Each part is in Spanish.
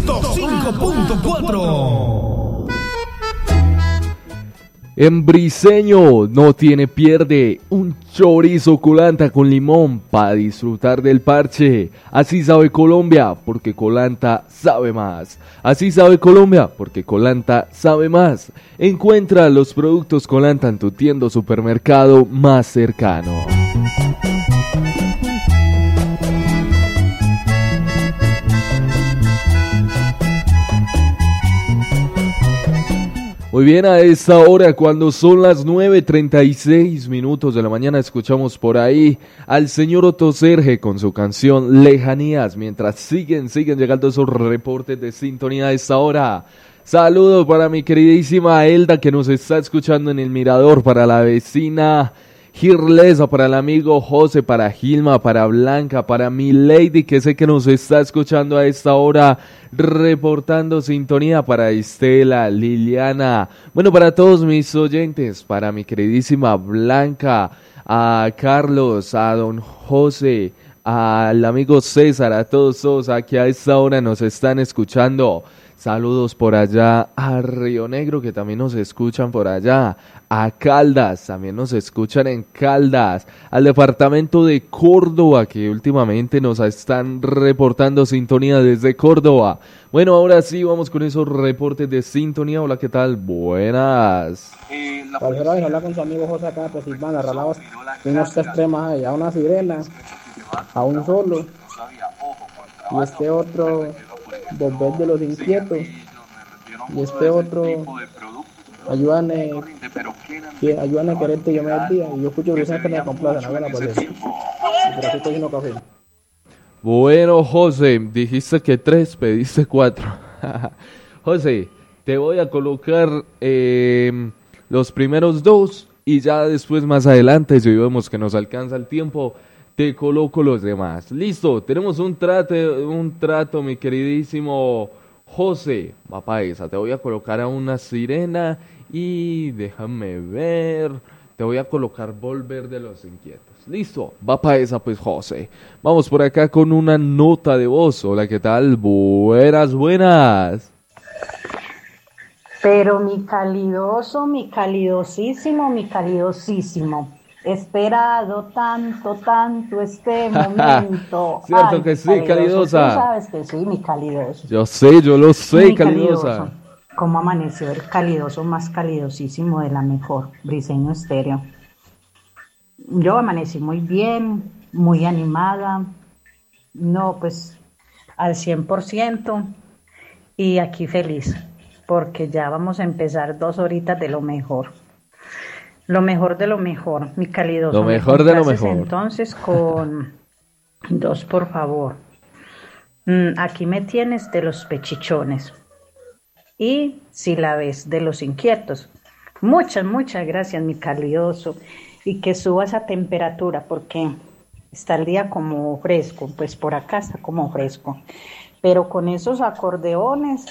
105.4. En Briseño no tiene pierde, un chorizo culanta con limón para disfrutar del parche. Así sabe Colombia, porque Colanta sabe más. Así sabe Colombia, porque Colanta sabe más. Encuentra los productos Colanta en tu tienda o supermercado más cercano. Muy bien, a esta hora, cuando son las 9:36 de la mañana, escuchamos por ahí al señor Otto Serge con su canción Lejanías, mientras siguen llegando esos reportes de sintonía a esta hora. Saludos para mi queridísima Elda, que nos está escuchando en el Mirador, para la vecina Girlesa, para el amigo José, para Gilma, para Blanca, para mi Lady, que sé que nos está escuchando a esta hora, reportando sintonía, para Estela, Liliana, bueno, para todos mis oyentes, para mi queridísima Blanca, a Carlos, a don José, al amigo César, a todos aquí a esta hora nos están escuchando. Saludos por allá a Río Negro, que también nos escuchan por allá, a Caldas, también nos escuchan en Caldas, al departamento de Córdoba, que últimamente nos están reportando sintonía desde Córdoba. Bueno, ahora sí, vamos con esos reportes de sintonía. Hola, ¿qué tal? Buenas. Parcero, habla con su amigo José acá, pues Silvana, Ralados, unos tres temas ahí, a una sirena, a un solo, y este otro, Volver de los Inquietos, y este otro, ayúdame a quererte yo me día, y yo escucho Luis que me complacen, hágala por eso, pero aquí estoy haciendo café. Bueno, José, dijiste que 3, pediste 4. José, te voy a colocar los primeros 2 y ya después más adelante, si vemos que nos alcanza el tiempo, te coloco los demás. Listo, tenemos un trato, mi queridísimo José. Va pa' esa, te voy a colocar a una sirena y déjame ver, te voy a colocar Volver de los Inquietos. Listo, va pa' esa pues, José. Vamos por acá con una nota de voz. Hola, ¿qué tal? Buenas. Pero mi calidoso, mi calidosísimo, mi calidosísimo. Esperado tanto este momento. Cierto. Ay, que sí, calidosa. Tú sabes que sí, mi calidoso. Yo lo sé, mi calidosa. Calidoso. ¿Cómo amaneció el calidoso más calidosísimo de la mejor? Briseño Estéreo. Yo amanecí muy bien, muy animada. No, pues al 100%. Y aquí feliz, porque ya vamos a empezar 2 horitas de lo mejor. Lo mejor de lo mejor, mi calidoso. Lo mejor de lo mejor. Entonces con 2, por favor. Aquí me tienes de los pechichones. Y si la ves, de los inquietos. Muchas gracias, mi calidoso. Y que suba esa temperatura, porque está el día como fresco. Pues por acá está como fresco. Pero con esos acordeones,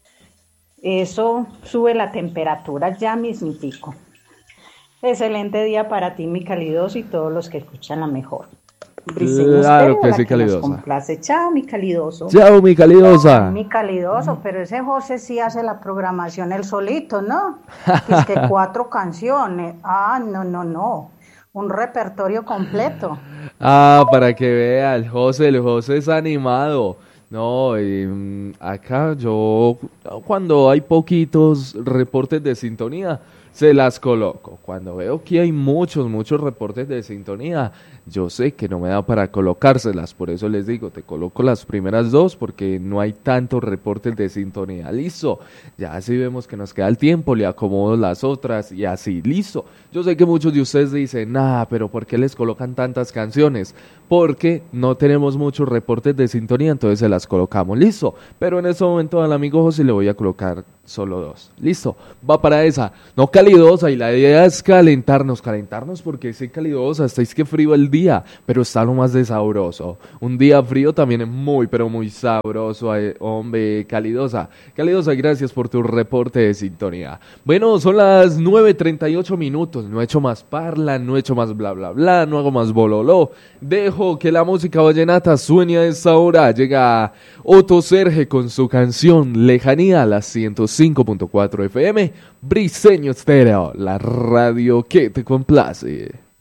eso sube la temperatura ya mismitico. Excelente día para ti, mi calidoso, y todos los que escuchan la mejor. Briseño Claro Estéreo, que sí, nos calidosa. complace. Chao, mi calidoso. Chao, mi calidosa. Mi calidoso, pero ese José sí hace la programación él solito, ¿no? Es que 4 canciones. No. Un repertorio completo. Para que vea, el José es animado. No, acá yo, cuando hay poquitos reportes de sintonía, se las coloco. Cuando veo que hay muchos reportes de sintonía, yo sé que no me da para colocárselas. Por eso les digo, te coloco las primeras 2 porque no hay tantos reportes de sintonía. Listo. Ya así vemos que nos queda el tiempo, le acomodo las otras y así. Listo. Yo sé que muchos de ustedes dicen, pero ¿por qué les colocan tantas canciones? Porque no tenemos muchos reportes de sintonía, entonces se las colocamos. Listo. Pero en este momento al amigo José le voy a colocar Solo 2. Listo, va para esa. No calidosa, y la idea es calentarnos porque ese calidosa, estáis que frío el día, pero está lo más de sabroso. Un día frío también es muy, pero muy sabroso, hombre, calidosa. Calidosa, gracias por tu reporte de sintonía. Bueno, son las 9:38 minutos, no he hecho más parla, no he hecho más bla bla bla, no hago más bololó. Dejo que la música vallenata suene a esta hora. Llega Otto Serge con su canción Lejanía a las 105.4 FM, Briseño Estéreo, la radio que te complace.